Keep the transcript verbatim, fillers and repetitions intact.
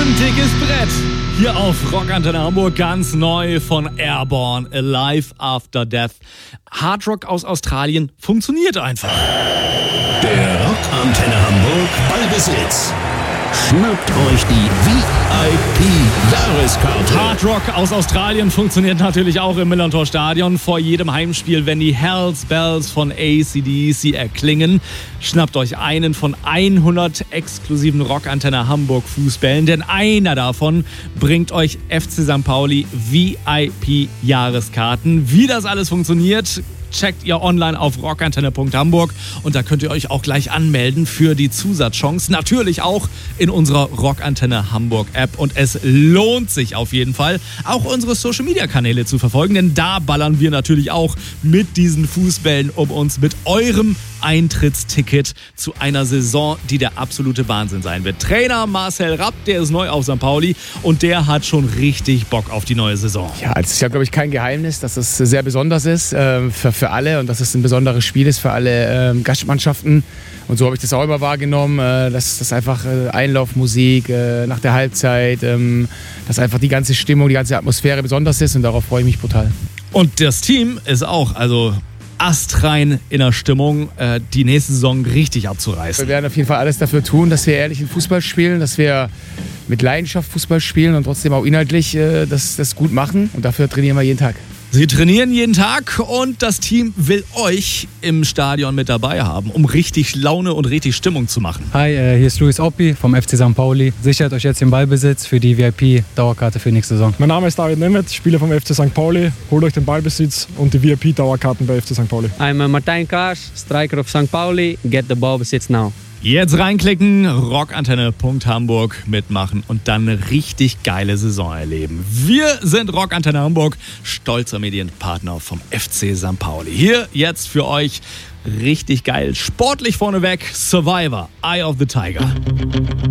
Schön dickes Brett. Hier auf Rockantenne Hamburg, ganz neu von Airborne, Alive After Death. Hardrock aus Australien funktioniert einfach. Der Rockantenne Hamburg Ballbesitz. Schnappt euch die V I P-Jahreskarte. Hardrock aus Australien funktioniert natürlich auch im Millerntor Stadion. Vor jedem Heimspiel, wenn die Hells Bells von A C D C erklingen, schnappt euch einen von hundert exklusiven Rockantenne Hamburg Fußbällen, denn einer davon bringt euch F C Sankt Pauli V I P-Jahreskarten. Wie das alles funktioniert, checkt ihr online auf rockantenne punkt hamburg und da könnt ihr euch auch gleich anmelden für die Zusatzchance. Natürlich auch in unserer Rockantenne Hamburg App und es lohnt sich auf jeden Fall, auch unsere Social Media Kanäle zu verfolgen, denn da ballern wir natürlich auch mit diesen Fußbällen um uns mit eurem Eintrittsticket zu einer Saison, die der absolute Wahnsinn sein wird. Trainer Marcel Rapp, der ist neu auf Sankt Pauli und der hat schon richtig Bock auf die neue Saison. Ja, es ist ja, glaube ich, kein Geheimnis, dass es sehr besonders ist äh, für, für alle und dass es ein besonderes Spiel ist für alle äh, Gastmannschaften. Und so habe ich das auch immer wahrgenommen, äh, dass das einfach äh, Einlaufmusik äh, nach der Halbzeit, ähm, dass einfach die ganze Stimmung, die ganze Atmosphäre besonders ist und darauf freue ich mich brutal. Und das Team ist auch, also astrein in der Stimmung, äh, die nächste Saison richtig abzureißen. Wir werden auf jeden Fall alles dafür tun, dass wir ehrlichen Fußball spielen, dass wir mit Leidenschaft Fußball spielen und trotzdem auch inhaltlich äh, das, das gut machen. Und dafür trainieren wir jeden Tag. Sie trainieren jeden Tag und das Team will euch im Stadion mit dabei haben, um richtig Laune und richtig Stimmung zu machen. Hi, äh, hier ist Luis Oppi vom F C Sankt Pauli. Sichert euch jetzt den Ballbesitz für die V I P-Dauerkarte für nächste Saison. Mein Name ist David Nemeth, Spieler vom F C Sankt Pauli. Holt euch den Ballbesitz und die V I P-Dauerkarten bei F C Sankt Pauli. I'm Martijn Kaas, Striker of Sankt Pauli. Get the Ballbesitz now. Jetzt reinklicken, rockantenne punkt hamburg mitmachen und dann eine richtig geile Saison erleben. Wir sind Rockantenne Hamburg, stolzer Medienpartner vom F C Sankt Pauli. Hier jetzt für euch richtig geil, sportlich vorneweg, Survivor, Eye of the Tiger.